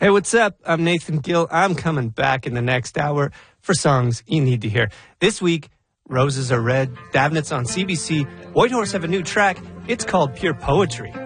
Hey, what's up? I'm Nathan Gill. I'm coming back in the next hour for songs you need to hear. This week, Roses Are Red, Davnitz on CBC, Whitehorse have a new track. It's called Pure Poetry.